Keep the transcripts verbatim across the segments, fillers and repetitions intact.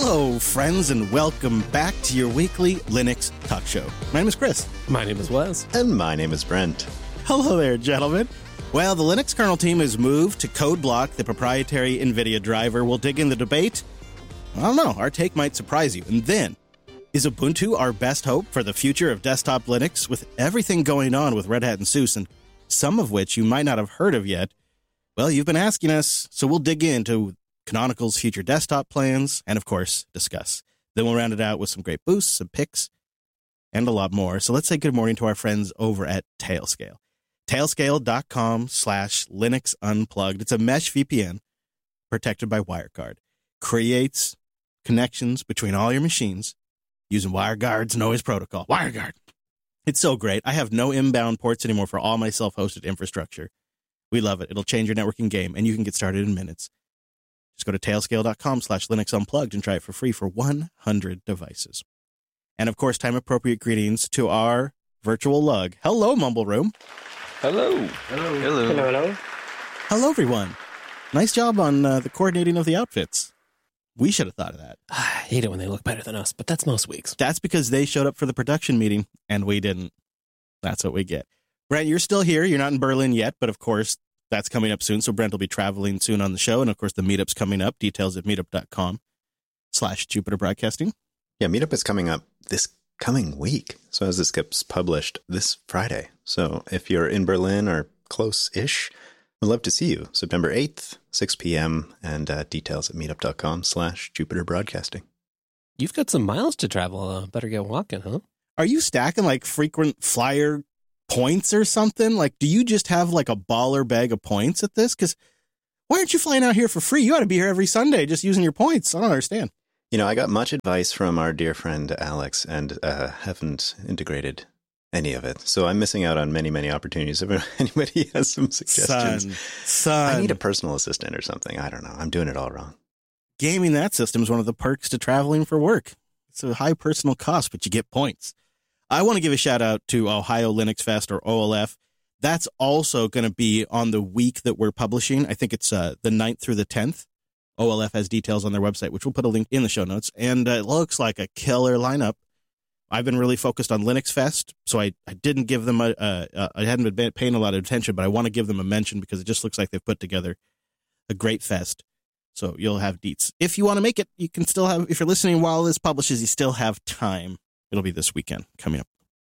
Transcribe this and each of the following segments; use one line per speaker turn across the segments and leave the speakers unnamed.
Hello, friends, and welcome back to your weekly Linux talk show. My name is Chris.
My name is Wes.
And my name is Brent.
Hello there, gentlemen. Well, the Linux kernel team has moved to code block the proprietary NVIDIA driver. We'll dig in the debate. I don't know. Our take might surprise you. And then, is Ubuntu our best hope for the future of desktop Linux? With everything going on with Red Hat and SUSE, and some of which you might not have heard of yet, well, you've been asking us, so we'll dig into Canonical's future desktop plans, and of course, discuss. Then we'll round it out with some great boosts, some picks, and a lot more. So let's say good morning to our friends over at Tailscale. Tailscale.com slash Linux Unplugged. It's a mesh V P N protected by WireGuard. Creates connections between all your machines using WireGuard's noise protocol. WireGuard. It's so great. I have no inbound ports anymore for all my self-hosted infrastructure. We love it. It'll change your networking game, and you can get started in minutes. Just go to tailscale.com slash Linux Unplugged and try it for free for one hundred devices. And, of course, time-appropriate greetings to our virtual lug. Hello, Mumble Room.
Hello.
Hello.
Hello.
Hello, hello.
Hello, everyone. Nice job on uh, the coordinating of the outfits. We should have thought of that.
I hate it when they look better than us, but that's most weeks.
That's because they showed up for the production meeting, and we didn't. That's what we get. Brent, you're still here. You're not in Berlin yet, but, of course, that's coming up soon. So Brent will be traveling soon on the show. And, of course, the meetup's coming up. Details at meetup.com slash Jupiter Broadcasting.
Yeah, Meetup is coming up this coming week. So as this gets published this Friday. So if you're in Berlin or close-ish, we'd love to see you. September eighth, six p.m. and uh, details at meetup.com slash Jupiter Broadcasting.
You've got some miles to travel. Uh, better get walking, huh?
Are you stacking like frequent flyer points or something? Like, do you just have like a baller bag of points at this? Because why aren't you flying out here for free? You ought to be here every Sunday just using your points. I don't understand.
You know, I got much advice from our dear friend Alex and uh, haven't integrated any of it. So I'm missing out on many, many opportunities. If anybody has some suggestions.
Son, son.
I need a personal assistant or something. I don't know. I'm doing it all wrong.
Gaming that system is one of the perks to traveling for work. It's a high personal cost, but you get points. I want to give a shout out to Ohio Linux Fest, or O L F. That's also going to be on the week that we're publishing. I think it's uh, the ninth through the tenth. O L F has details on their website, which we'll put a link in the show notes. And uh, it looks like a killer lineup. I've been really focused on Linux Fest, so I, I didn't give them a, uh, uh, I hadn't been paying a lot of attention, but I want to give them a mention because it just looks like they've put together a great fest. So you'll have deets. If you want to make it, you can still have, if you're listening while this publishes, you still have time. It'll be this weekend coming up.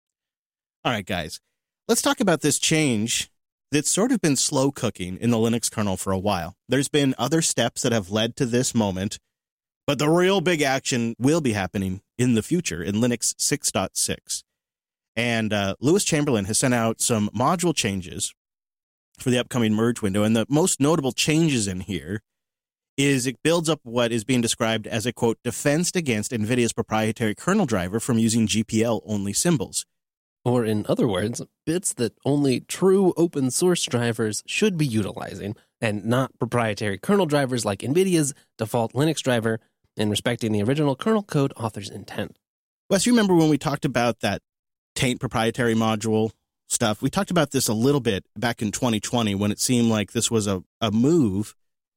All right, guys, let's talk about this change that's sort of been slow cooking in the Linux kernel for a while. There's been other steps that have led to this moment, but the real big action will be happening in the future in Linux six point six. And uh, Lewis Chamberlain has sent out some module changes for the upcoming merge window. And the most notable changes in here is it builds up what is being described as a, quote, defense against NVIDIA's proprietary kernel driver from using G P L-only symbols.
Or in other words, bits that only true open source drivers should be utilizing, and not proprietary kernel drivers like NVIDIA's default Linux driver, and respecting the original kernel code author's intent.
Wes, you remember when we talked about that Taint proprietary module stuff? We talked about this a little bit back in twenty twenty when it seemed like this was a, a move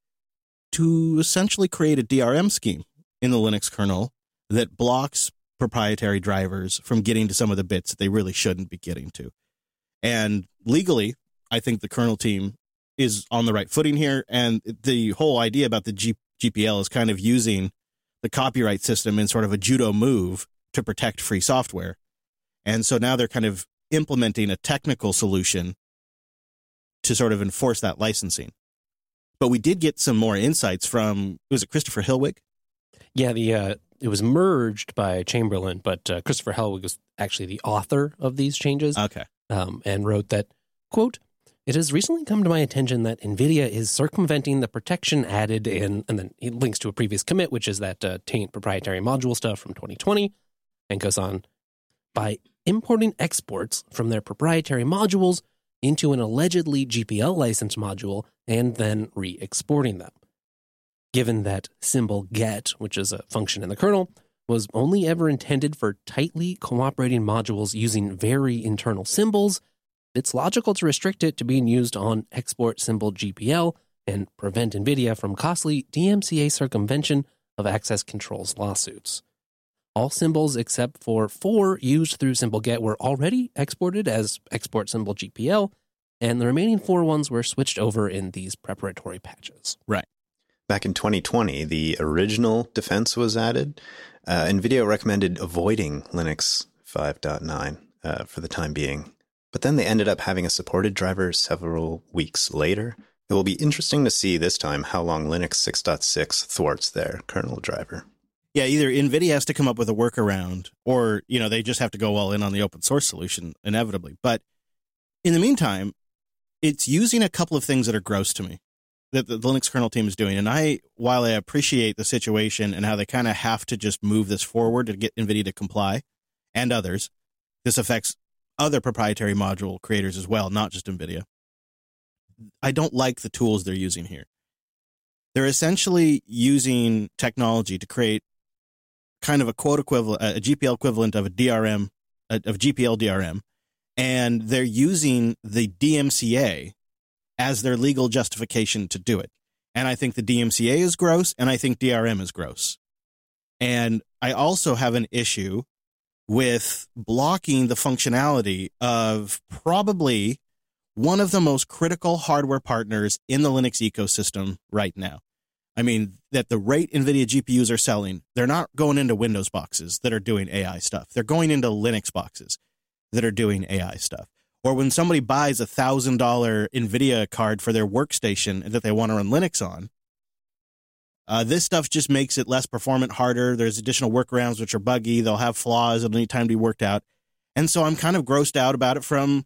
to essentially create a D R M scheme in the Linux kernel that blocks proprietary drivers from getting to some of the bits that they really shouldn't be getting to. And legally, I think the kernel team is on the right footing here. And the whole idea about the G- GPL is kind of using the copyright system in sort of a judo move to protect free software. And so now they're kind of implementing a technical solution to sort of enforce that licensing. But we did get some more insights from, was it Christopher Hillwig?
Yeah, the uh, it was merged by Chamberlain, but uh, Christopher Hellwig was actually the author of these changes.
Okay.
Um, and wrote that, quote, "It has recently come to my attention that NVIDIA is circumventing the protection added in," and then he links to a previous commit, which is that uh, Taint proprietary module stuff from twenty twenty, and goes on, "by importing exports from their proprietary modules into an allegedly G P L licensed module and then re-exporting them. Given that symbol get, which is a function in the kernel, was only ever intended for tightly cooperating modules using very internal symbols, it's logical to restrict it to being used on export symbol G P L and prevent NVIDIA from costly D M C A circumvention of access controls lawsuits. All symbols except for four used through SymbleGet were already exported as export symbol G P L, and the remaining four ones were switched over in these preparatory patches.
Right.
Back in twenty twenty, the original defense was added. Uh, NVIDIA recommended avoiding Linux five point nine uh, for the time being, but then they ended up having a supported driver several weeks later. It will be interesting to see this time how long Linux six point six thwarts their kernel driver.
Yeah, either NVIDIA has to come up with a workaround, or, you know, they just have to go all in on the open source solution, inevitably. But in the meantime, it's using a couple of things that are gross to me that the Linux kernel team is doing. And I, while I appreciate the situation and how they kind of have to just move this forward to get NVIDIA to comply, and others, this affects other proprietary module creators as well, not just NVIDIA. I don't like the tools they're using here. They're essentially using technology to create kind of a quote equivalent, a G P L equivalent of a D R M, of G P L D R M, and they're using the D M C A as their legal justification to do it. And I think the D M C A is gross, and I think D R M is gross. And I also have an issue with blocking the functionality of probably one of the most critical hardware partners in the Linux ecosystem right now. I mean, that the rate NVIDIA G P Us are selling, they're not going into Windows boxes that are doing A I stuff. They're going into Linux boxes that are doing A I stuff. Or when somebody buys a one thousand dollars NVIDIA card for their workstation that they want to run Linux on, uh, this stuff just makes it less performant, harder. There's additional workarounds which are buggy. They'll have flaws that need time to be worked out. And so I'm kind of grossed out about it from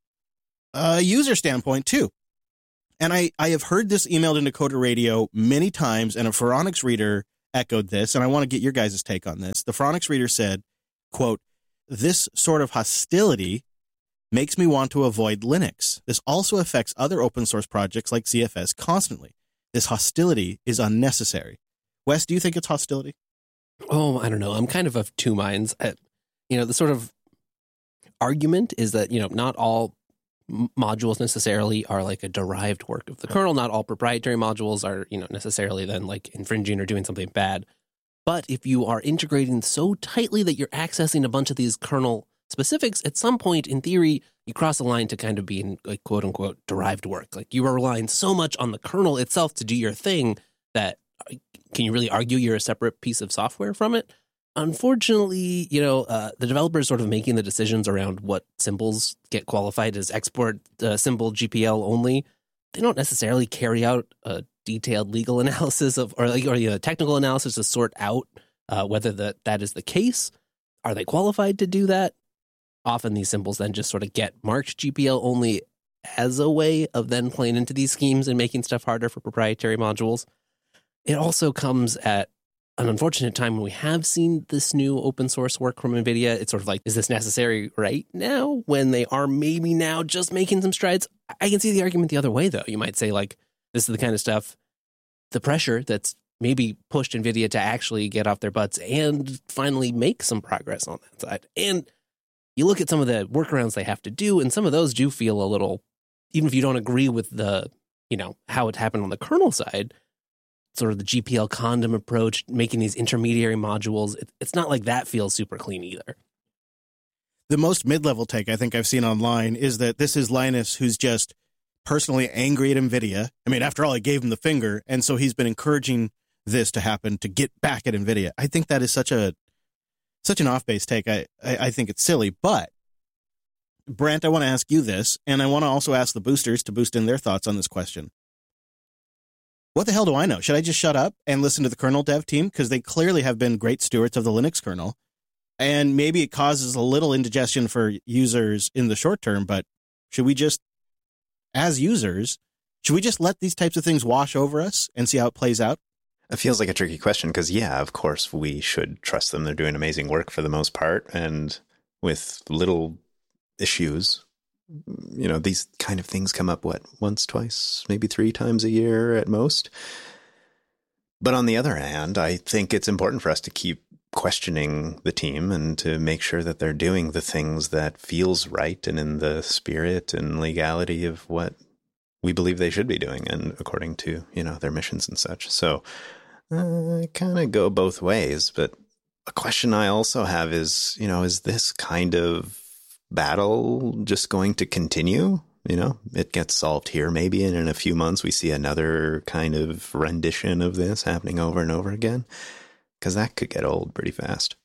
a user standpoint, too. And I, I have heard this emailed into Coder Radio many times, and a Phoronix reader echoed this, and I want to get your guys' take on this. The Phoronix reader said, quote, "This sort of hostility makes me want to avoid Linux. This also affects other open source projects like C F S constantly. This hostility is unnecessary." Wes, do you think it's hostility?
Oh, I don't know. I'm kind of of two minds. Uh, you know, the sort of argument is that, you know, not all modules necessarily are like a derived work of the kernel. Not all proprietary modules are, you know, necessarily then like infringing or doing something bad. But if you are integrating so tightly that you're accessing a bunch of these kernel specifics, at some point, in theory, you cross a line to kind of being like quote unquote derived work. Like you are relying so much on the kernel itself to do your thing that can you really argue you're a separate piece of software from it? Unfortunately, you know, uh, the developers sort of making the decisions around what symbols get qualified as export uh, symbol G P L only. They don't necessarily carry out a detailed legal analysis of, or like, or you know, technical analysis to sort out uh, whether that that is the case. Are they qualified to do that? Often these symbols then just sort of get marked G P L only as a way of then playing into these schemes and making stuff harder for proprietary modules. It also comes at an unfortunate time when we have seen this new open source work from NVIDIA. It's sort of like, is this necessary right now when they are maybe now just making some strides? I can see the argument the other way, though. You might say, like, this is the kind of stuff, the pressure that's maybe pushed NVIDIA to actually get off their butts and finally make some progress on that side. And you look at some of the workarounds they have to do, and some of those do feel a little, even if you don't agree with the, you know, how it happened on the kernel side, sort of the G P L condom approach, making these intermediary modules, it, it's not like that feels super clean either.
The most mid-level take I think I've seen online is that this is Linus who's just personally angry at NVIDIA. I mean, after all, I gave him the finger, and so he's been encouraging this to happen to get back at NVIDIA. I think that is such a such an off-base take. I, I, I think it's silly, but Brent, I want to ask you this, and I want to also ask the boosters to boost in their thoughts on this question. What the hell do I know? Should I just shut up and listen to the kernel dev team? Because they clearly have been great stewards of the Linux kernel. And maybe it causes a little indigestion for users in the short term, but should we just, as users, should we just let these types of things wash over us and see how it plays out?
It feels like a tricky question because, yeah, of course, we should trust them. They're doing amazing work for the most part. And with little issues, you know, these kind of things come up, what, once, twice, maybe three times a year at most. But on the other hand, I think it's important for us to keep questioning the team and to make sure that they're doing the things that feels right and in the spirit and legality of what we believe they should be doing and according to, you know, their missions and such. So Uh, kind of go both ways, but a question I also have is, you know, is this kind of battle just going to continue? You know, it gets solved here maybe, and in a few months we see another kind of rendition of this happening over and over again, because that could get old pretty fast.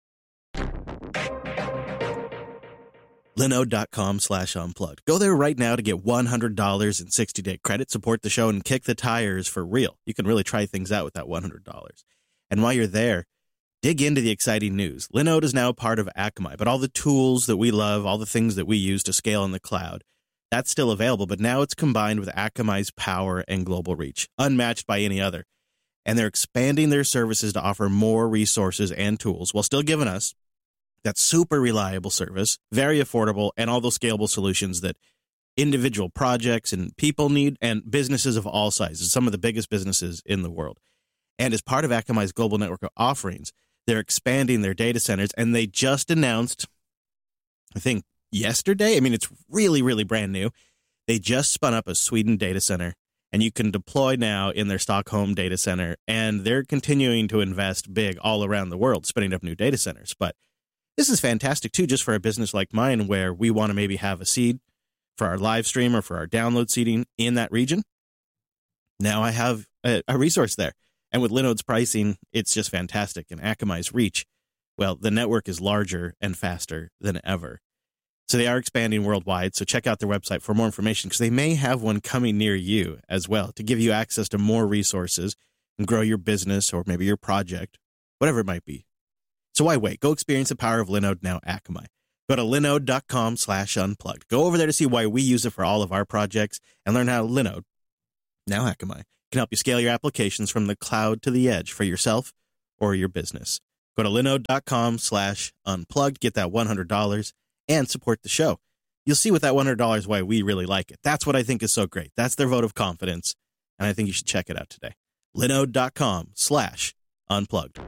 Linode.com slash unplugged. Go there right now to get one hundred dollars in sixty-day credit, support the show, and kick the tires for real. You can really try things out with that one hundred dollars. And while you're there, dig into the exciting news. Linode is now part of Akamai, but all the tools that we love, all the things that we use to scale in the cloud, that's still available, but now it's combined with Akamai's power and global reach, unmatched by any other. And they're expanding their services to offer more resources and tools while still giving us that super reliable service, very affordable, and all those scalable solutions that individual projects and people need, and businesses of all sizes, some of the biggest businesses in the world. And as part of Akamai's global network of offerings, they're expanding their data centers, and they just announced, I think, yesterday. I mean, it's really, really brand new. They just spun up a Sweden data center, and you can deploy now in their Stockholm data center, and they're continuing to invest big all around the world, spinning up new data centers. But this is fantastic, too, just for a business like mine where we want to maybe have a seed for our live stream or for our download seeding in that region. Now I have a, a resource there. And with Linode's pricing, it's just fantastic. And Akamai's reach, well, the network is larger and faster than ever. So they are expanding worldwide. So check out their website for more information, because they may have one coming near you as well to give you access to more resources and grow your business or maybe your project, whatever it might be. So why wait? Go experience the power of Linode, now Akamai. Go to linode.com slash unplugged. Go over there to see why we use it for all of our projects and learn how Linode, now Akamai, can help you scale your applications from the cloud to the edge for yourself or your business. Go to linode.com slash unplugged, get that one hundred dollars, and support the show. You'll see with that one hundred dollars why we really like it. That's what I think is so great. That's their vote of confidence, and I think you should check it out today. linode.com slash unplugged.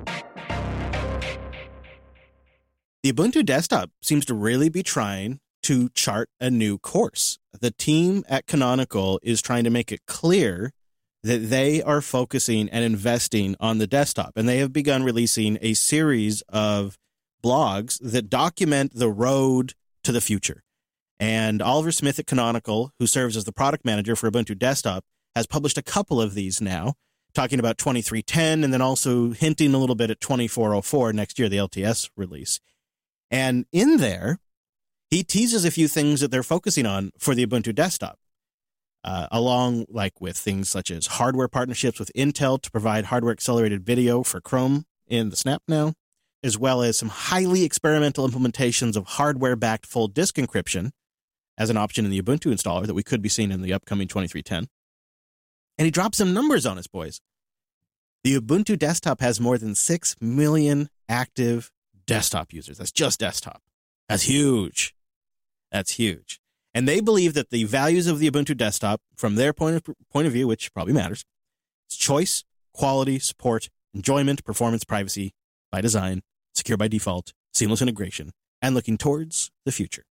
The Ubuntu desktop seems to really be trying to chart a new course. The team at Canonical is trying to make it clear that they are focusing and investing on the desktop, and they have begun releasing a series of blogs that document the road to the future. And Oliver Smith at Canonical, who serves as the product manager for Ubuntu Desktop, has published a couple of these now, talking about twenty-three ten and then also hinting a little bit at twenty-four oh four next year, the L T S release. And in there, he teases a few things that they're focusing on for the Ubuntu Desktop, uh, along like with things such as hardware partnerships with Intel to provide hardware-accelerated video for Chrome in the Snap now, as well as some highly experimental implementations of hardware-backed full disk encryption as an option in the Ubuntu installer that we could be seeing in the upcoming twenty-three ten. And he drops some numbers on us, boys. The Ubuntu Desktop has more than six million active desktop users. That's just desktop. That's huge. That's huge. And they believe that the values of the Ubuntu Desktop, from their point of, point of view, which probably matters, is choice, quality, support, enjoyment, performance, privacy by design, secure by default, seamless integration, and looking towards the future.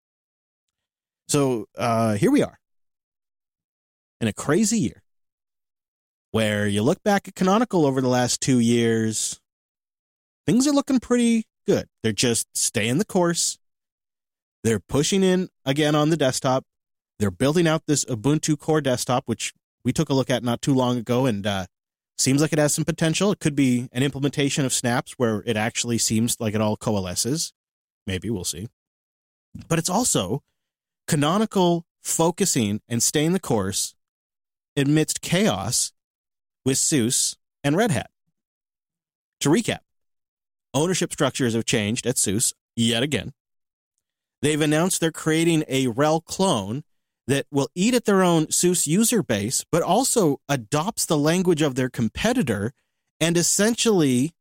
So uh, here we are in a crazy year where you look back at Canonical over the last two years, things are looking pretty good. They're just staying the course. They're pushing in again on the desktop. They're building out this Ubuntu Core desktop, which we took a look at not too long ago, and uh, seems like it has some potential. It could be an implementation of Snaps where it actually seems like it all coalesces. Maybe, we'll see. But it's also Canonical focusing and staying the course amidst chaos with SUSE and Red Hat. To recap, ownership structures have changed at SUSE yet again. They've announced they're creating a R H E L clone that will eat at their own SUSE user base, but also adopts the language of their competitor and essentially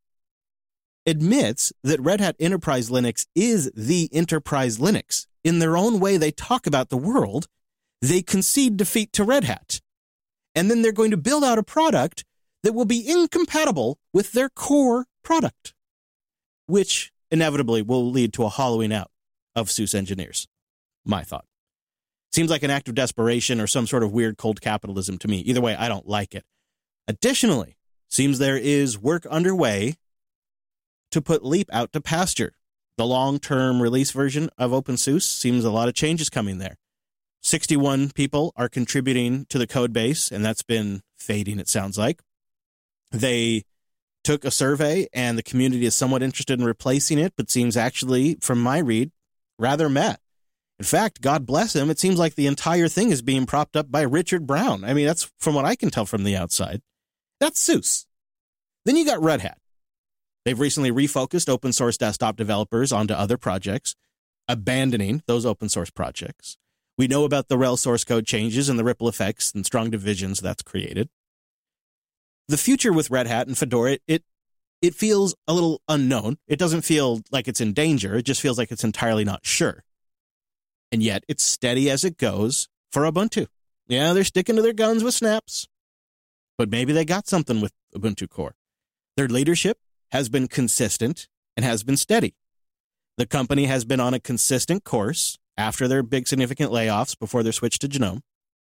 admits that Red Hat Enterprise Linux is the enterprise Linux. In their own way they talk about the world, they concede defeat to Red Hat. And then they're going to build out a product that will be incompatible with their core product, which inevitably will lead to a hollowing out of SUSE engineers. My thought. Seems like an act of desperation or some sort of weird cold capitalism to me. Either way, I don't like it. Additionally, seems there is work underway to put Leap out to pasture. The long-term release version of OpenSUSE seems a lot of changes coming there. sixty-one people are contributing to the code base, and that's been fading, it sounds like. They took a survey, and the community is somewhat interested in replacing it, but seems actually, from my read, rather meh. In fact, God bless him, it seems like the entire thing is being propped up by Richard Brown. I mean, that's from what I can tell from the outside. That's SUSE. Then you got Red Hat. They've recently refocused open source desktop developers onto other projects, abandoning those open source projects. We know about the R H E L source code changes and the ripple effects and strong divisions that's created. The future with Red Hat and Fedora, it, it it feels a little unknown. It doesn't feel like it's in danger. It just feels like it's entirely not sure. And yet it's steady as it goes for Ubuntu. Yeah, they're sticking to their guns with snaps. But maybe they got something with Ubuntu Core. Their leadership has been consistent and has been steady. The company has been on a consistent course after their big significant layoffs before their switch to GNOME.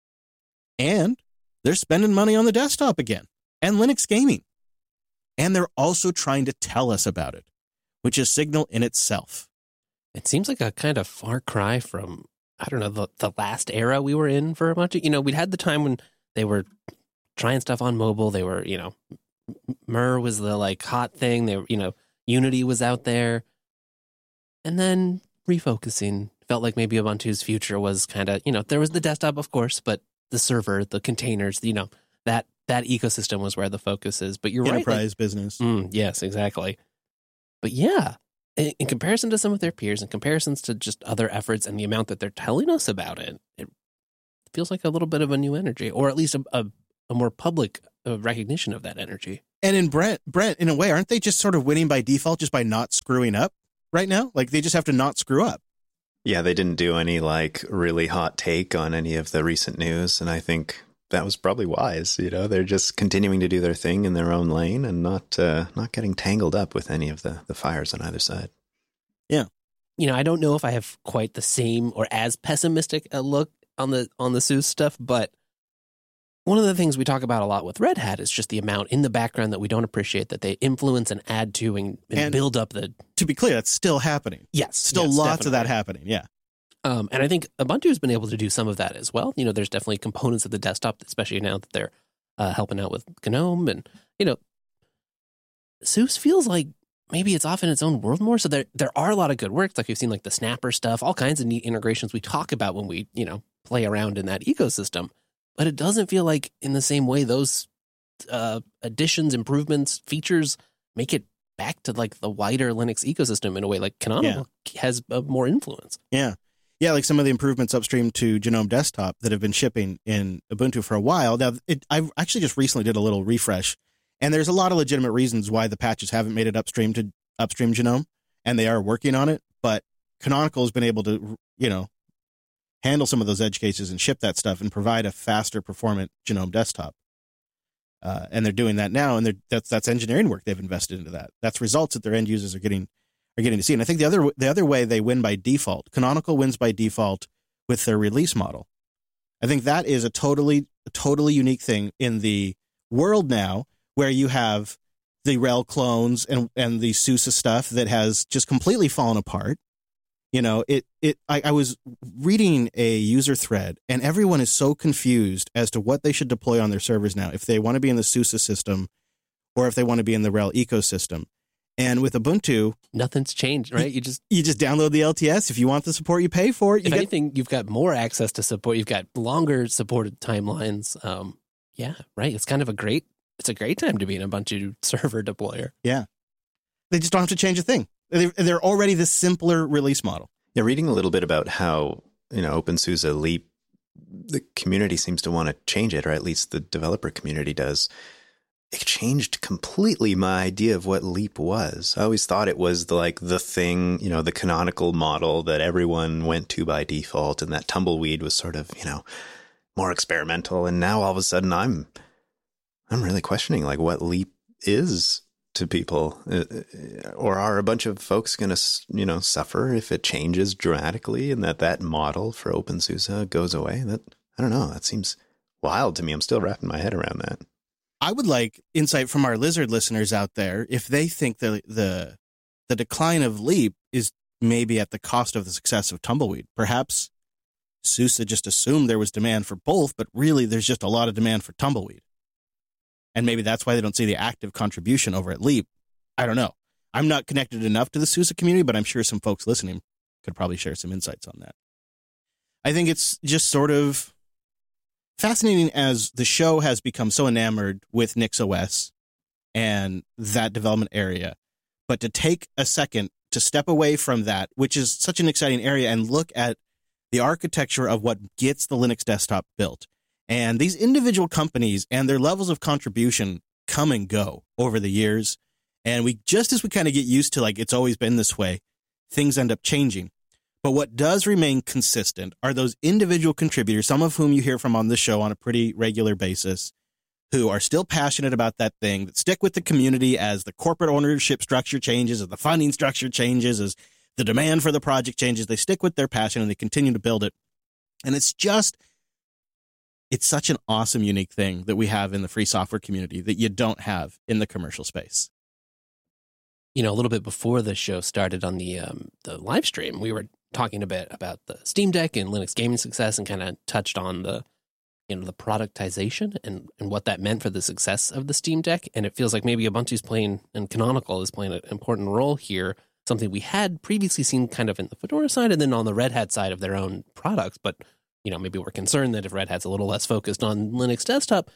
And they're spending money on the desktop again and Linux gaming. And they're also trying to tell us about it, which is signal in itself.
It seems like a kind of far cry from, I don't know, the, the last era we were in for a bunch of, you know, we'd had the time when they were trying stuff on mobile. They were, you know, M R was the like hot thing. They were, you know, Unity was out there. And then refocusing felt like maybe Ubuntu's future was kind of, you know, there was the desktop, of course, but the server, the containers, you know, that that ecosystem was where the focus is. But you're
Enterprise
right. Enterprise
like, business.
Mm, yes, exactly. But yeah, in, in comparison to some of their peers, in comparisons to just other efforts and the amount that they're telling us about it, it feels like a little bit of a new energy, or at least a, a, a more public uh, recognition of that energy.
And in Brent, Brent, in a way, aren't they just sort of winning by default just by not screwing up right now? Like they just have to not screw up.
Yeah, they didn't do any like really hot take on any of the recent news. And I think that was probably wise. You know, they're just continuing to do their thing in their own lane and not uh, not getting tangled up with any of the, the fires on either side.
Yeah.
You know, I don't know if I have quite the same or as pessimistic a look on the on the SUSE stuff, but one of the things we talk about a lot with Red Hat is just the amount in the background that we don't appreciate that they influence and add to and, and, and build up the...
To be clear, that's still happening.
Yes.
Still
yes,
lots
definitely.
of that happening, yeah.
Um, and I think Ubuntu's been able to do some of that as well. You know, there's definitely components of the desktop, especially now that they're uh, helping out with GNOME. And, you know, SUSE feels like maybe it's off in its own world more. So there there are a lot of good works. Like we've seen like the Snapper stuff, all kinds of neat integrations we talk about when we, you know, play around in that ecosystem. But it doesn't feel like in the same way those uh, additions, improvements, features make it back to like the wider Linux ecosystem in a way like Canonical yeah. has uh, more influence.
Yeah. Yeah, like some of the improvements upstream to GNOME Desktop that have been shipping in Ubuntu for a while. Now, it, I actually just recently did a little refresh, and there's a lot of legitimate reasons why the patches haven't made it upstream to upstream GNOME, and they are working on it. But Canonical has been able to, you know, handle some of those edge cases and ship that stuff and provide a faster performant GNOME Desktop. Uh, and they're doing that now, and they're, that's that's engineering work they've invested into that. That's results that their end users are getting are getting to see. And I think the other the other way they win by default, Canonical wins by default with their release model. I think that is a totally a totally unique thing in the world now, where you have the R H E L clones and and the SUSE stuff that has just completely fallen apart. You know, it it. I, I was reading a user thread, and everyone is so confused as to what they should deploy on their servers now, if they want to be in the SUSE system or if they want to be in the R H E L ecosystem. And with Ubuntu,
nothing's changed, right? You just
you just download the L T S. If you want the support, you pay for it. You
if
get,
anything, you've got more access to support. You've got longer supported timelines. Um, yeah, right. It's kind of a great. It's a great time to be an Ubuntu server deployer.
Yeah, they just don't have to change a thing. They're, they're already the simpler release model.
Yeah, reading a little bit about how, you know, OpenSUSE Leap, the community seems to want to change it, or at least the developer community does. It changed completely my idea of what Leap was. I always thought it was the, like the thing, you know, the canonical model that everyone went to by default, and that Tumbleweed was sort of, you know, more experimental. And now all of a sudden I'm, I'm really questioning like what Leap is to people, or are a bunch of folks going to, you know, suffer if it changes dramatically and that that model for OpenSUSE goes away? That, I don't know. That seems wild to me. I'm still wrapping my head around that.
I would like insight from our Lizard listeners out there if they think the the the decline of Leap is maybe at the cost of the success of Tumbleweed. Perhaps SUSE just assumed there was demand for both, but really there's just a lot of demand for Tumbleweed. And maybe that's why they don't see the active contribution over at Leap. I don't know. I'm not connected enough to the SUSE community, but I'm sure some folks listening could probably share some insights on that. I think it's just sort of fascinating as the show has become so enamored with NixOS and that development area. But to take a second to step away from that, which is such an exciting area, and look at the architecture of what gets the Linux desktop built. And these individual companies and their levels of contribution come and go over the years. And we, just as we kind of get used to, like, it's always been this way, things end up changing. But what does remain consistent are those individual contributors, some of whom you hear from on this show on a pretty regular basis, who are still passionate about that thing, that stick with the community as the corporate ownership structure changes, as the funding structure changes, as the demand for the project changes. They stick with their passion and they continue to build it. And it's just, it's such an awesome, unique thing that we have in the free software community that you don't have in the commercial space.
You know, a little bit before the show started on the um, the live stream, we were talking a bit about the Steam Deck and Linux gaming success, and kind of touched on the, you know, the productization and, and what that meant for the success of the Steam Deck. And it feels like maybe Ubuntu's playing, and Canonical is playing an important role here, something we had previously seen kind of in the Fedora side and then on the Red Hat side of their own products. But, you know, maybe we're concerned that if Red Hat's a little less focused on Linux desktop,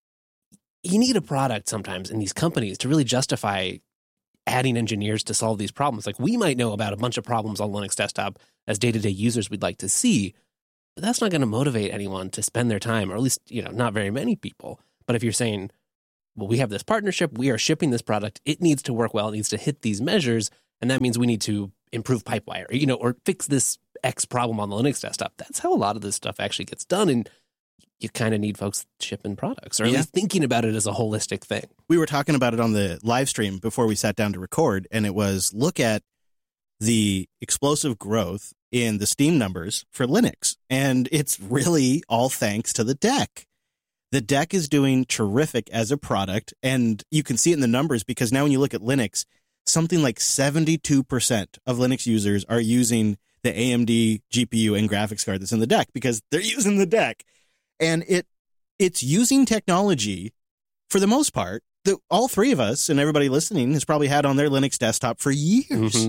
you need a product sometimes in these companies to really justify adding engineers to solve these problems. Like, we might know about a bunch of problems on Linux desktop as day-to-day users we'd like to see, but that's not going to motivate anyone to spend their time, or at least, you know, not very many people. But if you're saying, well, we have this partnership, we are shipping this product, it needs to work well, it needs to hit these measures, and that means we need to improve Pipewire, you know, or fix this X problem on the Linux desktop. That's how a lot of this stuff actually gets done. And you kind of need folks shipping products, or at
Yeah.
least thinking about it as a holistic thing.
We were talking about it on the live stream before we sat down to record, and it was, look at the explosive growth in the Steam numbers for Linux. And it's really all thanks to the deck. The deck is doing terrific as a product, and you can see it in the numbers, because now when you look at Linux, something like seventy-two percent of Linux users are using the A M D G P U and graphics card that's in the deck, because they're using the deck. And it it's using technology, for the most part, that all three of us and everybody listening has probably had on their Linux desktop for years.
Mm-hmm.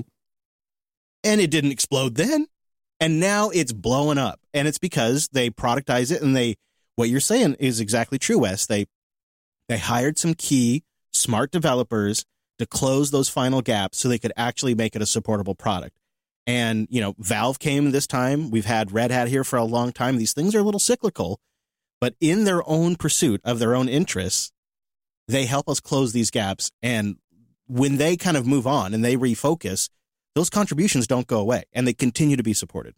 And it didn't explode then. And now it's blowing up. And it's because they productize it, and they, what you're saying is exactly true, Wes. They, they hired some key smart developers to close those final gaps so they could actually make it a supportable product. And, you know, Valve came this time. We've had Red Hat here for a long time. These things are a little cyclical, but in their own pursuit of their own interests, they help us close these gaps. And when they kind of move on and they refocus, those contributions don't go away, and they continue to be supported.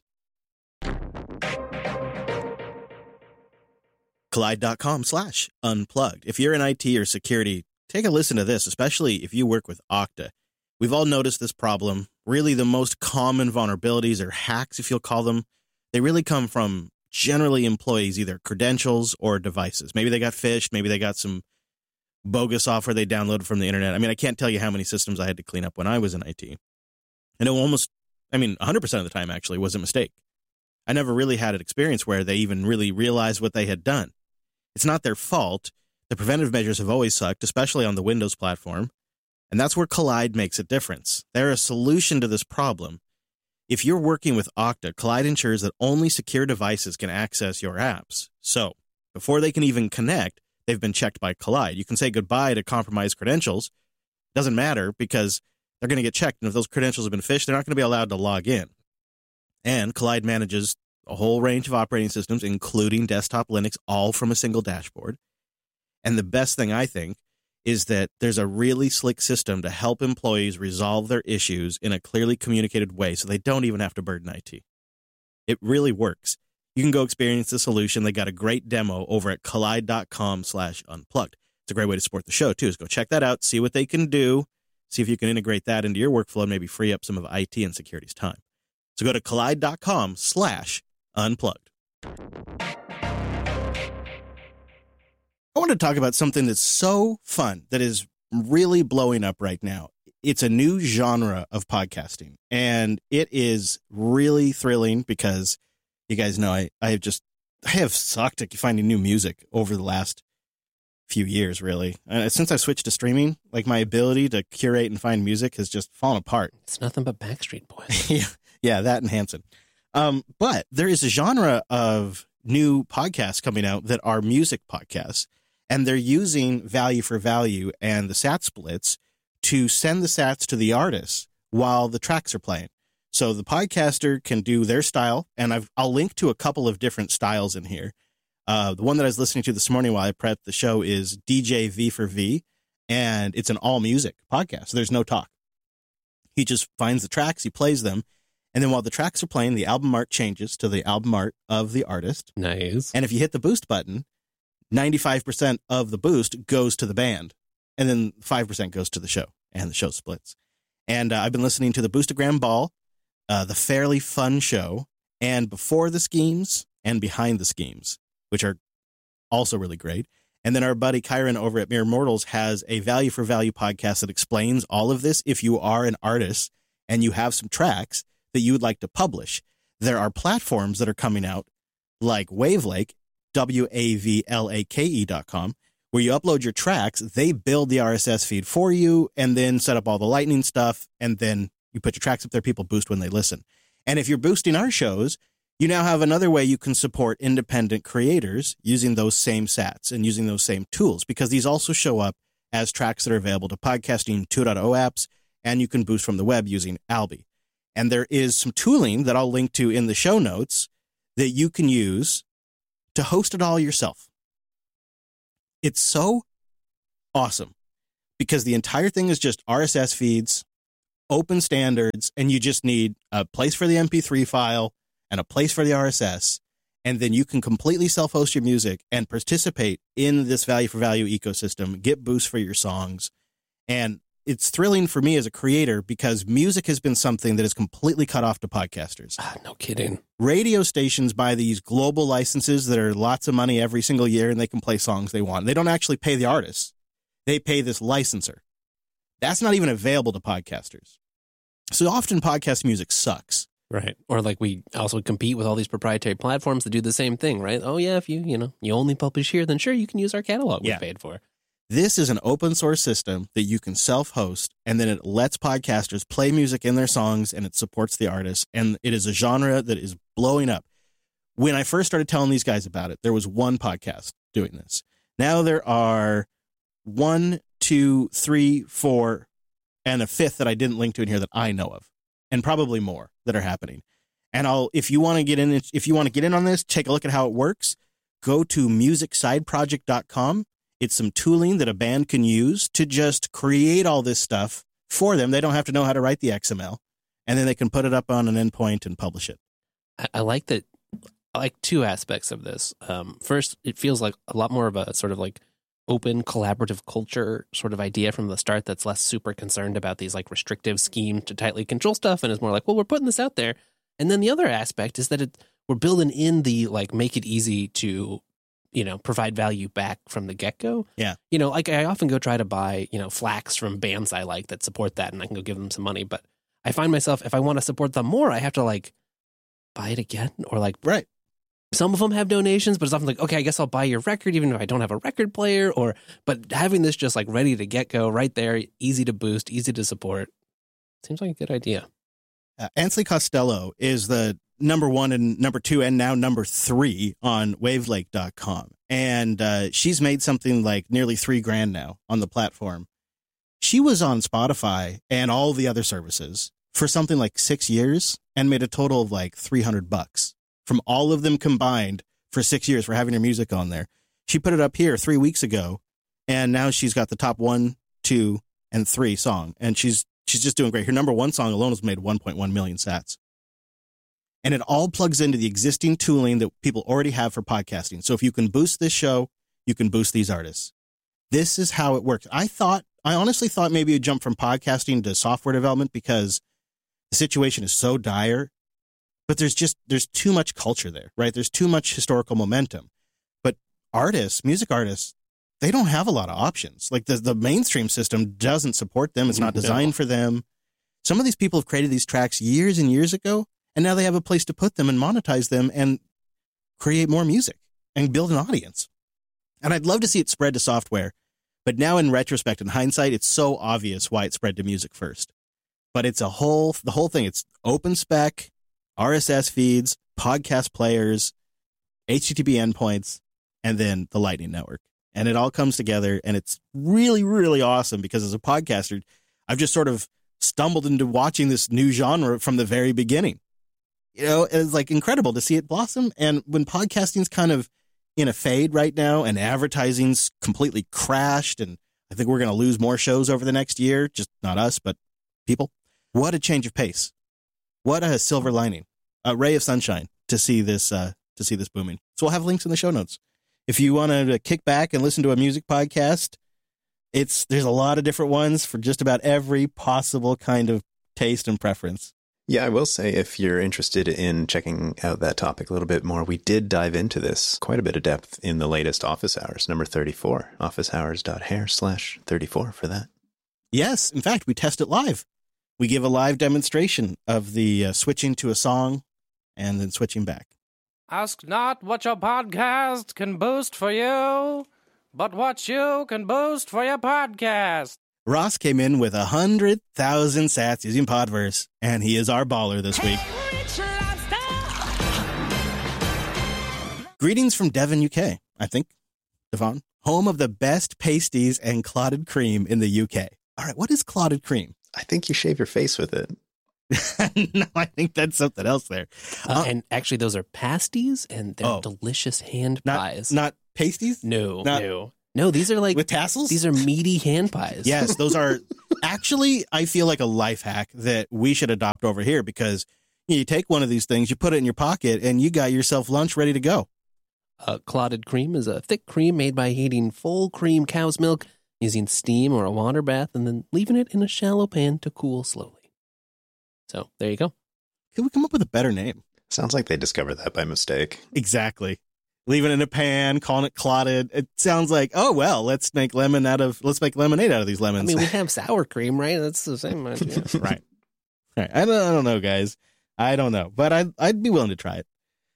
Collide.com slash unplugged. If you're in I T or security, take a listen to this, especially if you work with Okta. We've all noticed this problem. Really, the most common vulnerabilities, or hacks, if you'll call them, they really come from generally employees, either credentials or devices. Maybe they got phished. Maybe they got some bogus software they downloaded from the internet. I mean, I can't tell you how many systems I had to clean up when I was in I T. And it almost, I mean, one hundred percent of the time, actually, was a mistake. I never really had an experience where they even really realized what they had done. It's not their fault. The preventative measures have always sucked, especially on the Windows platform. And that's where Collide makes a difference. They're a solution to this problem. If you're working with Okta, Collide ensures that only secure devices can access your apps. So, before they can even connect, they've been checked by Collide. You can say goodbye to compromised credentials. Doesn't matter, because they're going to get checked. And if those credentials have been phished, they're not going to be allowed to log in. And Collide manages a whole range of operating systems, including desktop Linux, all from a single dashboard. And the best thing, I think, is that there's a really slick system to help employees resolve their issues in a clearly communicated way, so they don't even have to burden I T. It really works. You can go experience the solution. They got a great demo over at collide.com slash unplugged. It's a great way to support the show, too. So go check that out, see what they can do, see if you can integrate that into your workflow, and maybe free up some of I T and security's time. So go to collide.com slash unplugged. I want to talk about something that's so fun, that is really blowing up right now. It's a new genre of podcasting, and it is really thrilling because you guys know I, I have just I have sucked at finding new music over the last few years, really. Uh, since I switched to streaming, like my ability to curate and find music has just fallen apart.
It's nothing but Backstreet Boys.
yeah, yeah, that and Hanson. Um, but there is a genre of new podcasts coming out that are music podcasts, and they're using value for value and the sat splits to send the sats to the artists while the tracks are playing. So the podcaster can do their style, and I've, I'll link to a couple of different styles in here. Uh, the one that I was listening to this morning while I prepped the show is D J V for V, and it's an all music podcast. So there's no talk. He just finds the tracks, he plays them, and then while the tracks are playing, the album art changes to the album art of the artist.
Nice.
And if you hit the boost button, ninety-five percent of the boost goes to the band, and then five percent goes to the show, and the show splits. And uh, I've been listening to the Boostagram Ball, uh, the Fairly Fun Show, and Before the Schemes, and Behind the Schemes, which are also really great. And then our buddy Kyron over at Mere Mortals has a value for value podcast that explains all of this. If you are an artist and you have some tracks that you would like to publish, there are platforms that are coming out like Wavelake, W A V L A K E dot com, where you upload your tracks, they build the R S S feed for you and then set up all the lightning stuff. And then you put your tracks up there, people boost when they listen. And if you're boosting our shows, you now have another way you can support independent creators using those same sats and using those same tools, because these also show up as tracks that are available to Podcasting two point oh apps, and you can boost from the web using Alby. And there is some tooling that I'll link to in the show notes that you can use to host it all yourself. It's so awesome because the entire thing is just R S S feeds, open standards, and you just need a place for the M P three file and a place for the R S S, and then you can completely self-host your music and participate in this value for value ecosystem, get boosts for your songs. And it's thrilling for me as a creator because music has been something that is completely cut off to podcasters.
Ah, no kidding.
Radio stations buy these global licenses that are lots of money every single year, and they can play songs they want. They don't actually pay the artists. They pay this licenser. That's not even available to podcasters. So often podcast music sucks.
Right. Or like we also compete with all these proprietary platforms that do the same thing, right? Oh, yeah, if you, you know, you only publish here, then sure, you can use our catalog we
yeah.
paid for.
This is an open source system that you can self-host, and then it lets podcasters play music in their songs, and it supports the artists, and it is a genre that is blowing up. When I first started telling these guys about it, there was one podcast doing this. Now there are one, two, three, four, and a fifth that I didn't link to in here that I know of, and probably more that are happening. And I'll, if you want to get in, if you want to get in on this, take a look at how it works. Go to music side project dot com. It's some tooling that a band can use to just create all this stuff for them. They don't have to know how to write the X M L, and then they can put it up on an endpoint and publish it.
I, I like that. I like two aspects of this. Um, first, it feels like a lot more of a sort of like open collaborative culture sort of idea from the start that's less super concerned about these like restrictive scheme to tightly control stuff and is more like, well, we're putting this out there. And then the other aspect is that it, we're building in the like make it easy to, you know, provide value back from the get-go.
Yeah.
You know, like I often go try to buy, you know, flags from bands I like that support that, and I can go give them some money. But I find myself, if I want to support them more, I have to like buy it again or like,
right.
Some of them have donations, but it's often like, okay, I guess I'll buy your record even if I don't have a record player. Or, but having this just like ready to get go right there, easy to boost, easy to support, seems like a good idea.
Uh, Ansley Costello is the number one and number two and now number three on wavelake dot com. And uh, she's made something like nearly three grand now on the platform. She was on Spotify and all the other services for something like six years and made a total of like three hundred bucks from all of them combined for six years for having her music on there. She put it up here three weeks ago, and now she's got the top one, two, and three song. And she's she's just doing great. Her number one song alone has made one point one million sats. And it all plugs into the existing tooling that people already have for podcasting. So if you can boost this show, you can boost these artists. This is how it works. I thought, I honestly thought maybe you'd jump from podcasting to software development because the situation is so dire. But there's just, there's too much culture there, right? There's too much historical momentum. But artists, music artists, they don't have a lot of options. Like the, the mainstream system doesn't support them. It's not designed no. for them. Some of these people have created these tracks years and years ago, and now they have a place to put them and monetize them and create more music and build an audience. And I'd love to see it spread to software. But now in retrospect and hindsight, it's so obvious why it spread to music first. But it's a whole, the whole thing. It's open spec, R S S feeds, podcast players, H T T P endpoints, and then the Lightning Network. And it all comes together, and it's really, really awesome because as a podcaster, I've just sort of stumbled into watching this new genre from the very beginning. You know, it's like incredible to see it blossom. And when podcasting's kind of in a fade right now and advertising's completely crashed, and I think we're going to lose more shows over the next year, just not us, but people. What a change of pace. What a silver lining, a ray of sunshine to see this, uh, to see this booming. So we'll have links in the show notes. If you want to kick back and listen to a music podcast, it's, there's a lot of different ones for just about every possible kind of taste and preference.
Yeah, I will say if you're interested in checking out that topic a little bit more, we did dive into this quite a bit of depth in the latest Office Hours, number thirty-four, officehours.hair slash 34 for that.
Yes. In fact, we test it live. We give a live demonstration of the uh, switching to a song and then switching back.
Ask not what your podcast can boost for you, but what you can boost for your podcast.
Ross came in with one hundred thousand sats using Podverse, and he is our baller this week. Greetings from Devon, U K, I think, Devon, home of the best pasties and clotted cream in the U K. All right, what is clotted cream?
I think you shave your face with it.
No, I think that's something else there.
Uh,
uh,
and actually, those are pasties, and they're
oh,
delicious hand
not,
pies.
Not pasties?
No,
not,
no. No, these are like...
With tassels?
These are meaty hand pies.
Yes, those are actually, I feel like a life hack that we should adopt over here because you, know, you take one of these things, you put it in your pocket, and you got yourself lunch ready to go.
Uh, clotted cream is a thick cream made by heating full cream cow's milk, using steam or a water bath, and then leaving it in a shallow pan to cool slowly. So, there you go.
Could we come up with a better name?
Sounds like they discovered that by mistake.
Exactly. Leaving it in a pan, calling it clotted. It sounds like, oh, well, let's make lemon out of, let's make lemonade out of these lemons.
I mean, we have sour cream, right? That's the same idea.
Right. Right. I don't, I don't know, guys. I don't know, but I'd, I'd be willing to try it.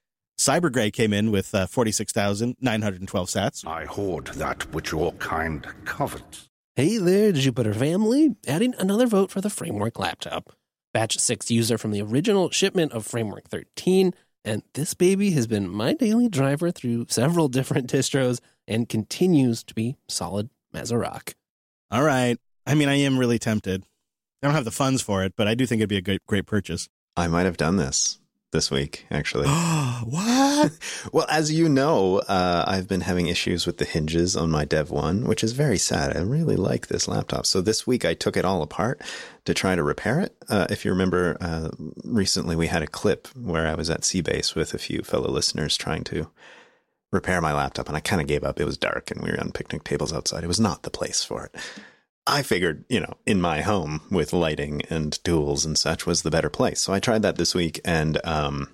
Cyber Gray came in with uh, forty-six thousand nine hundred twelve sats.
I hoard that which your kind covets.
Hey there, Jupiter family. Adding another vote for the Framework laptop. Batch six user from the original shipment of Framework thirteen. And this baby has been my daily driver through several different distros and continues to be solid as a rock.
All right. I mean, I am really tempted. I don't have the funds for it, but I do think it'd be a great, great purchase.
I might have done this this week, actually.
What?
Well, as you know, uh, I've been having issues with the hinges on my Dev one, which is very sad. I really like this laptop. So this week I took it all apart to try to repair it. Uh, if you remember, uh, recently we had a clip where I was at Seabase with a few fellow listeners trying to repair my laptop, and I kind of gave up. It was dark and we were on picnic tables outside. It was not the place for it. I figured, you know, in my home with lighting and tools and such was the better place. So I tried that this week and um,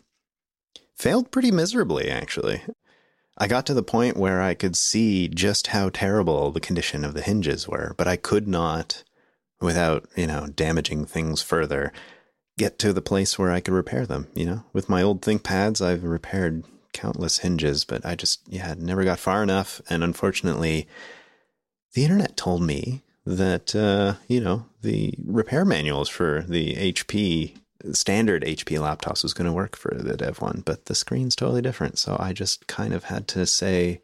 failed pretty miserably, actually. I got to the point where I could see just how terrible the condition of the hinges were, but I could not, without, you know, damaging things further, get to the place where I could repair them, you know? With my old ThinkPads, I've repaired countless hinges, but I just, yeah, never got far enough. And unfortunately, the internet told me that, uh, you know, the repair manuals for the H P, standard H P laptops was going to work for the Dev one, but the screen's totally different. So I just kind of had to say,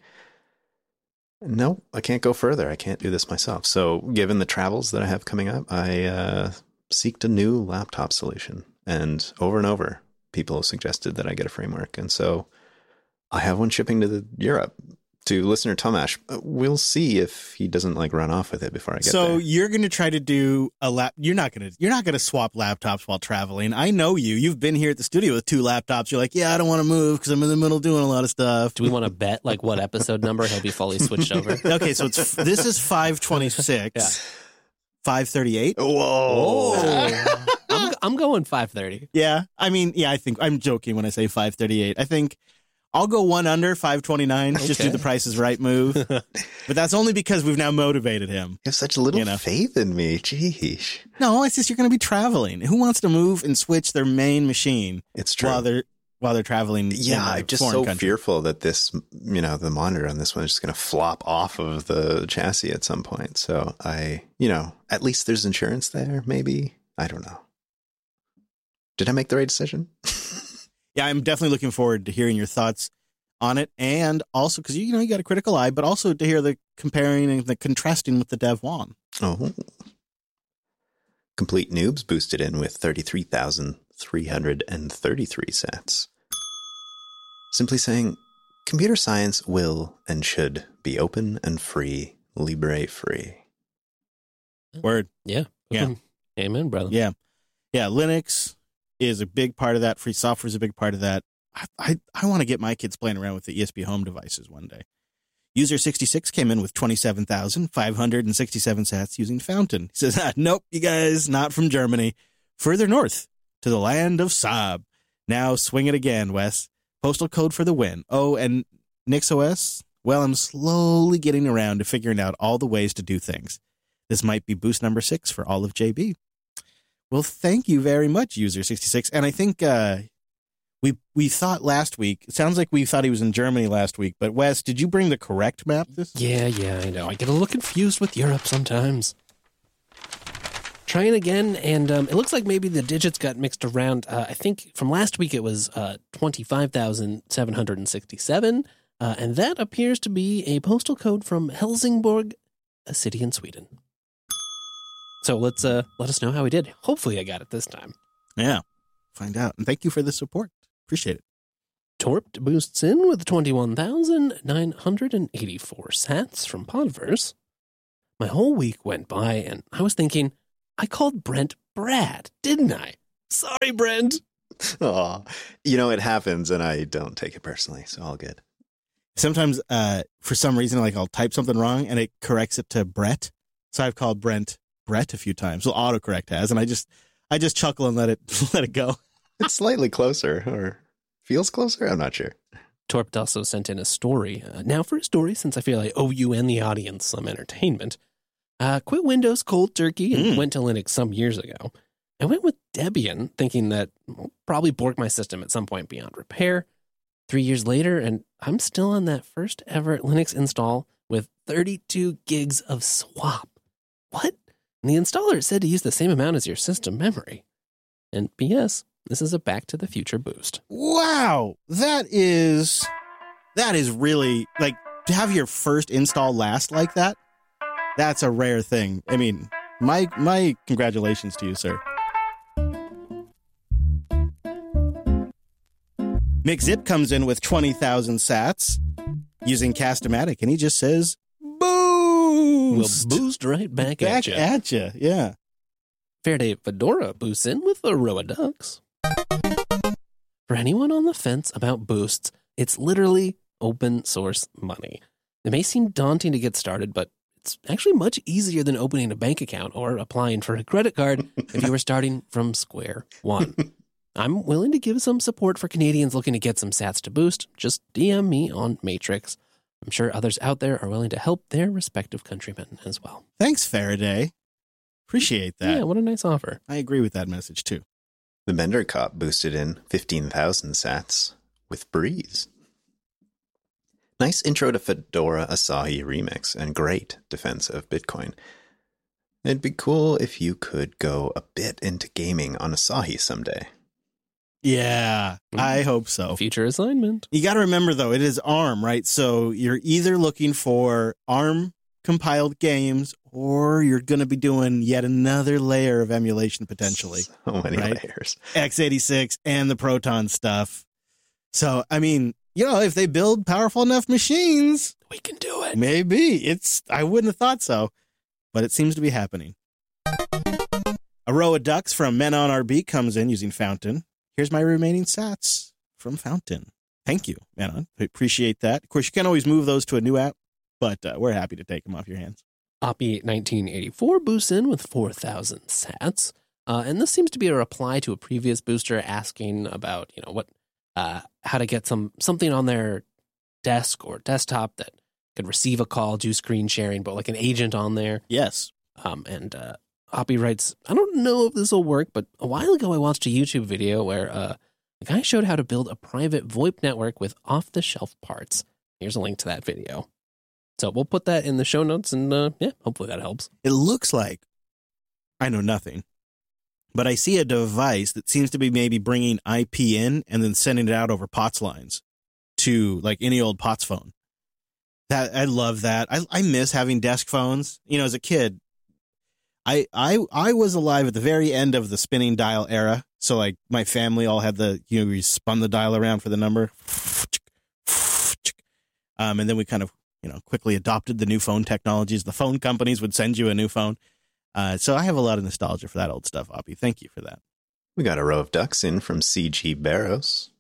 no, I can't go further. I can't do this myself. So given the travels that I have coming up, I uh, seeked a new laptop solution. And over and over, people have suggested that I get a Framework. And so I have one shipping to the Europe. To listener Tomash, we'll see if he doesn't like run off with it before I get
so
there. So
you're going to try to do a lap. You're not going to. You're not going to swap laptops while traveling. I know you. You've been here at the studio with two laptops. You're like, yeah, I don't want to move because I'm in the middle doing a lot of stuff.
Do we want to bet like what episode number he'll be fully switched over?
Okay, so it's this is five twenty-six. Yeah. five thirty-eight.
Whoa!
Oh. I'm, I'm going five thirty.
Yeah, I mean, yeah, I think I'm joking when I say five thirty-eight. I think I'll go one under five twenty-nine. Okay. Just do the Price is Right move. But that's only because we've now motivated him.
You have such little
you know?
faith in me. Jeez.
No, it's just you're going to be traveling. Who wants to move and switch their main machine?
It's true.
While they're while they're traveling.
Yeah, I'm just so
country.
fearful that this, you know, the monitor on this one is just going to flop off of the chassis at some point. So I, you know, at least there's insurance there. Maybe. I don't know. Did I make the right decision?
Yeah, I'm definitely looking forward to hearing your thoughts on it, and also because you know you got a critical eye, but also to hear the comparing and the contrasting with the Dev One.
Oh, Complete Noobs boosted in with thirty-three thousand three hundred thirty-three sats. Simply saying, computer science will and should be open and free, libre free.
Word.
Yeah.
Yeah.
Amen, brother.
Yeah. Yeah. Linux is a big part of that. Free software is a big part of that. I I, I want to get my kids playing around with the E S P home devices one day. User sixty-six came in with twenty-seven thousand five hundred sixty-seven sats using Fountain. He says, ah, nope, you guys, not from Germany. Further north to the land of Saab. Now swing it again, Wes. Postal code for the win. Oh, and NixOS? Well, I'm slowly getting around to figuring out all the ways to do things. This might be boost number six for all of J B. Well, thank you very much, User sixty-six. And I think uh, we we thought last week, it sounds like we thought he was in Germany last week, but Wes, did you bring the correct map this week?
Yeah, yeah, I know. I get a little confused with Europe sometimes. Trying again, and um, it looks like maybe the digits got mixed around. Uh, I think from last week it was uh, twenty-five thousand seven hundred sixty-seven, uh, and that appears to be a postal code from Helsingborg, a city in Sweden. So let's uh, let us know how we did. Hopefully I got it this time.
Yeah, find out. And thank you for the support. Appreciate it.
Torped boosts in with twenty-one thousand nine hundred eighty-four sats from Podverse. My whole week went by, and I was thinking, I called Brent Brad, didn't I? Sorry, Brent.
Aw, you know, it happens, and I don't take it personally, so all good.
Sometimes, uh, for some reason, like I'll type something wrong, and it corrects it to Brett. So I've called Brent Brett a few times. Well, autocorrect has, and I just, I just chuckle and let it, let it go.
It's slightly closer, or feels closer. I'm not sure.
Torped also sent in a story. Uh, now for a story, since I feel I owe you and the audience some entertainment. Uh, quit Windows cold turkey and
Mm.
went to Linux some years ago. I went with Debian, thinking that I'll probably bork my system at some point beyond repair. Three years later, and I'm still on that first ever Linux install with thirty-two gigs of swap. What? And the installer said to use the same amount as your system memory. And P S, this is a Back to the Future boost.
Wow, that is that is really like to have your first install last like that. That's a rare thing. I mean, my my congratulations to you, sir. McZip comes in with twenty thousand sats using Cast-O-Matic, and he just says, boost.
We'll boost right back,
Back
at you.
at you, yeah.
Fairday Fedora boosts in with a row of ducks. For anyone on the fence about boosts, it's literally open source money. It may seem daunting to get started, but it's actually much easier than opening a bank account or applying for a credit card if you were starting from square one. I'm willing to give some support for Canadians looking to get some sats to boost. Just D M me on Matrix. I'm sure others out there are willing to help their respective countrymen as well.
Thanks, Faraday. Appreciate that.
Yeah, what a nice offer.
I agree with that message, too.
The Bender Cop boosted in fifteen thousand sats with Breeze. Nice intro to Fedora Asahi remix and great defense of Bitcoin. It'd be cool if you could go a bit into gaming on Asahi someday.
Yeah, I hope so.
Future assignment.
You got to remember, though, it is ARM, right? So you're either looking for ARM compiled games or you're going to be doing yet another layer of emulation potentially.
So many
right?
layers.
x eighty-six and the Proton stuff. So, I mean, you know, if they build powerful enough machines,
We can do it.
maybe. It's, I wouldn't have thought so, but it seems to be happening. A row of ducks from Men on Our Beat comes in using Fountain. Here's my remaining sats from Fountain. Thank you, Menon. I appreciate that. Of course, you can always move those to a new app, but uh, we're happy to take them off your hands.
Oppie nineteen eighty-four boosts in with four thousand sats. Uh, and this seems to be a reply to a previous booster asking about, you know, what uh, how to get some something on their desk or desktop that could receive a call, do screen sharing, but like an agent on there.
Yes.
Um, and uh, Hoppy writes, I don't know if this will work, but a while ago I watched a YouTube video where uh, a guy showed how to build a private VoIP network with off-the-shelf parts. Here's a link to that video. So we'll put that in the show notes, and uh, yeah, hopefully that helps.
It looks like, I know nothing, but I see a device that seems to be maybe bringing I P in and then sending it out over P O T S lines to like any old P O T S phone. That I love that. I, I miss having desk phones. You know, as a kid, I, I, I was alive at the very end of the spinning dial era. So like my family all had the, you know, we spun the dial around for the number. Um, and then we kind of, you know, quickly adopted the new phone technologies. The phone companies would send you a new phone. Uh, so I have a lot of nostalgia for that old stuff, Hoppy. Thank you for that.
We got a row of ducks in from C G Barros.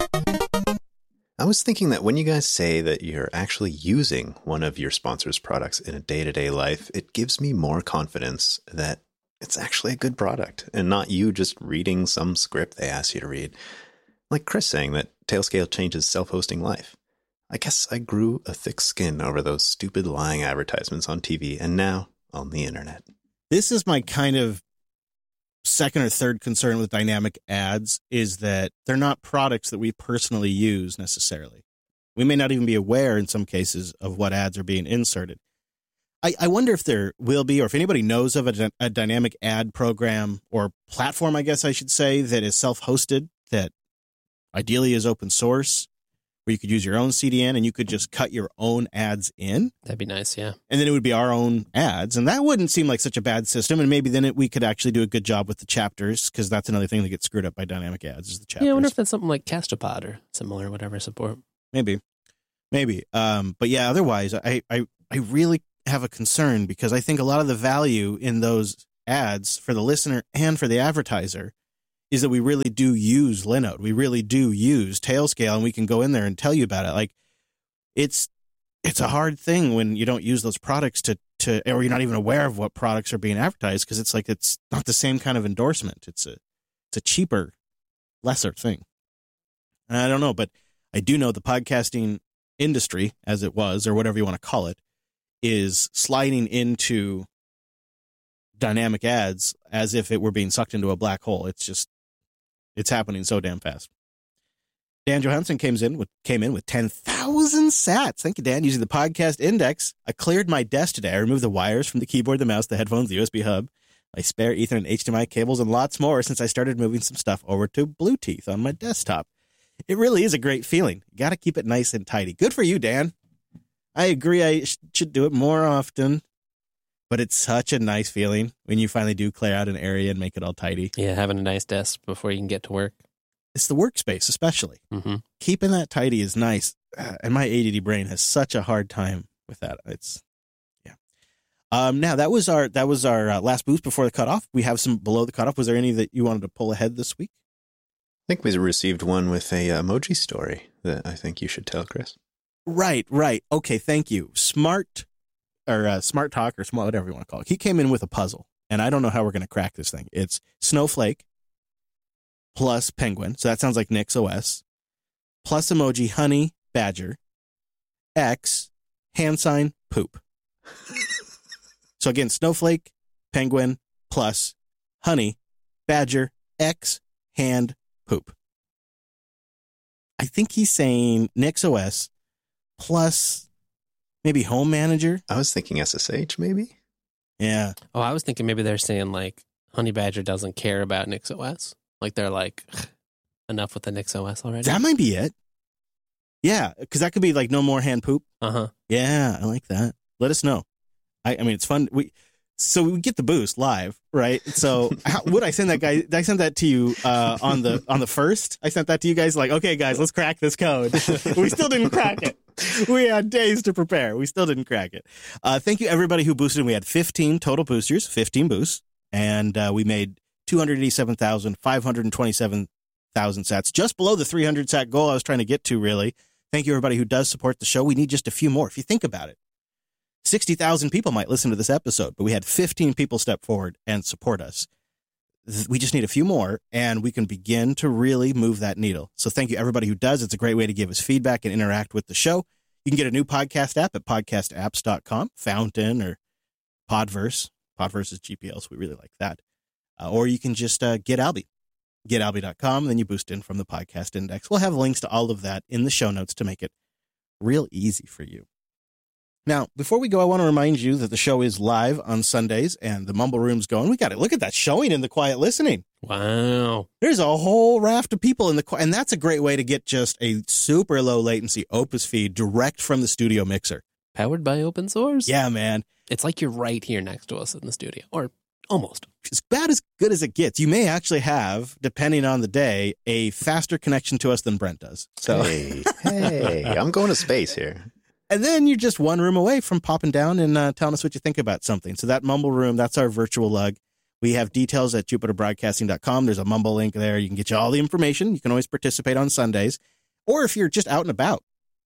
I was thinking that when you guys say that you're actually using one of your sponsor's products in a day-to-day life, it gives me more confidence that it's actually a good product and not you just reading some script they ask you to read. Like Chris saying that Tailscale changes self-hosting life. I guess I grew a thick skin over those stupid lying advertisements on T V and now on the internet.
This is my kind of second or third concern with dynamic ads, is that they're not products that we personally use necessarily. We may not even be aware in some cases of what ads are being inserted. I, I wonder if there will be, or if anybody knows of a, a dynamic ad program or platform, I guess I should say, that is self-hosted, that ideally is open source, where you could use your own C D N and you could just cut your own ads in.
That'd be nice, yeah. And
then it would be our own ads. And that wouldn't seem like such a bad system. And maybe then it, we could actually do a good job with the chapters, because that's another thing that gets screwed up by dynamic ads is the chapters.
Yeah, I wonder if that's something like Castopod or similar, whatever support.
Maybe. Maybe. Um, but yeah, otherwise, I, I, I really have a concern, because I think a lot of the value in those ads for the listener and for the advertiser is that we really do use Linode. We really do use Tailscale, and we can go in there and tell you about it. Like, it's it's a hard thing when you don't use those products to, to or you're not even aware of what products are being advertised, because it's like it's not the same kind of endorsement. It's a it's a cheaper, lesser thing. And I don't know, but I do know the podcasting industry, as it was, or whatever you want to call it, is sliding into dynamic ads as if it were being sucked into a black hole. It's just It's happening so damn fast. Dan Johansson came in with came in with ten thousand sats. Thank you, Dan. Using the podcast index, I cleared my desk today. I removed the wires from the keyboard, the mouse, the headphones, the U S B hub, my spare Ethernet and H D M I cables, and lots more since I started moving some stuff over to Bluetooth on my desktop. It really is a great feeling. You got to keep it nice and tidy. Good for you, Dan. I agree. I sh- should do it more often. But it's such a nice feeling when you finally do clear out an area and make it all tidy.
Yeah, having a nice desk before you can get to work.
It's the workspace, especially.
Mm-hmm.
Keeping that tidy is nice. Uh, and my A D D brain has such a hard time with that. It's, yeah. Um, now, that was our that was our uh, last boost before the cutoff. We have some below the cutoff. Was there any that you wanted to pull ahead this week?
I think we received one with a emoji story that I think you should tell, Chris.
Right, right. Okay, thank you. Smart or uh, Smart Talk or smart, whatever you want to call it. He came in with a puzzle, and I don't know how we're going to crack this thing. It's Snowflake plus Penguin, so that sounds like Nix O S, plus emoji honey badger, X, hand sign poop. So again, Snowflake, Penguin, plus honey badger, X, hand poop. I think he's saying Nix O S plus maybe Home Manager.
I was thinking S S H, maybe?
Yeah.
Oh, I was thinking maybe they're saying, like, Honey Badger doesn't care about Nix O S. Like, they're like, enough with the Nix O S already.
That might be it. Yeah, because that could be, like, no more hand poop.
Uh-huh.
Yeah, I like that. Let us know. I, I mean, it's fun. We So we get the boost live, right? So how, would I send that guy? I sent that to you uh, on the on the first. I sent that to you guys like, okay, guys, let's crack this code. We still didn't crack it. We had days to prepare. We still didn't crack it. Uh, thank you, everybody who boosted. We had fifteen total boosters, fifteen boosts, and uh, we made two hundred eighty-seven thousand five hundred twenty-seven thousand sats, just below the three hundred sat goal I was trying to get to, really. Thank you, everybody who does support the show. We need just a few more. If you think about it, sixty thousand people might listen to this episode, but we had fifteen people step forward and support us. We just need a few more, and we can begin to really move that needle. So thank you, everybody who does. It's a great way to give us feedback and interact with the show. You can get a new podcast app at podcast apps dot com, Fountain or Podverse. Podverse is G P L, so we really like that. Uh, or you can just uh, get Albie, get albie dot com, then you boost in from the podcast index. We'll have links to all of that in the show notes to make it real easy for you. Now, before we go, I want to remind you that the show is live on Sundays and the Mumble Room's going. We got it. Look at that showing in the Quiet Listening.
Wow.
There's a whole raft of people in the Quiet, and that's a great way to get just a super low latency Opus feed direct from the studio mixer.
Powered by open source.
Yeah, man.
It's like you're right here next to us in the studio, or almost.
It's about as good as it gets. You may actually have, depending on the day, a faster connection to us than Brent does. So,
Hey, hey, I'm going to space here.
And then you're just one room away from popping down and uh, telling us what you think about something. So that Mumble Room, that's our virtual lug. We have details at jupiter broadcasting dot com. There's a Mumble link there. You can get you all the information. You can always participate on Sundays. Or if you're just out and about,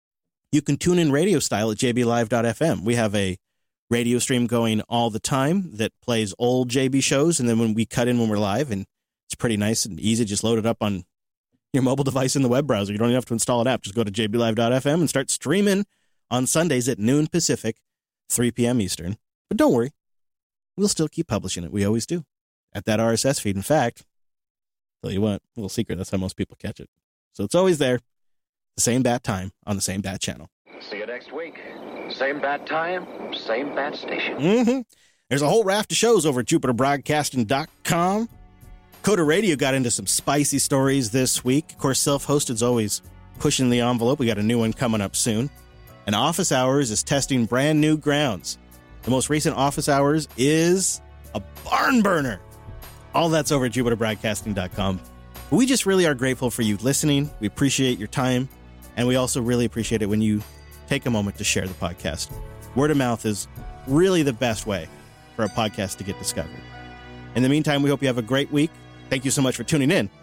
you can tune in radio style at j b live dot f m. We have a radio stream going all the time that plays old J B shows. And then when we cut in when we're live, and it's pretty nice and easy, just load it up on your mobile device in the web browser. You don't even have to install an app. Just go to j b live dot f m and start streaming on Sundays at noon Pacific, three p.m. Eastern. But don't worry, we'll still keep publishing it. We always do at that R S S feed. In fact, tell you what, a little secret, that's how most people catch it. So it's always there, the same bat time on the same bat channel.
See you next week. Same bat time, same bat station.
Mm-hmm. There's a whole raft of shows over at jupiter broadcasting dot com. Coda Radio got into some spicy stories this week. Of course, self-hosted's always pushing the envelope. We got a new one coming up soon. And Office Hours is testing brand new grounds. The most recent Office Hours is a barn burner. All that's over at jupiter broadcasting dot com. We just really are grateful for you listening. We appreciate your time. And we also really appreciate it when you take a moment to share the podcast. Word of mouth is really the best way for a podcast to get discovered. In the meantime, we hope you have a great week. Thank you so much for tuning in